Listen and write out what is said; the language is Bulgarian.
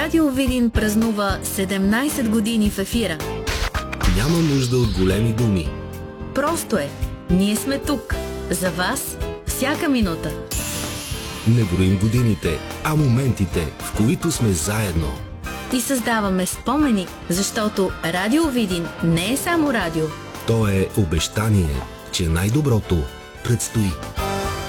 Радио Видин празнува 17 години в ефира. Няма нужда от големи думи. Просто е. Ние сме тук. За вас всяка минута. Не броим годините, а моментите, в които сме заедно. И създаваме спомени, защото Радио Видин не е само радио. То е обещание, че най-доброто предстои.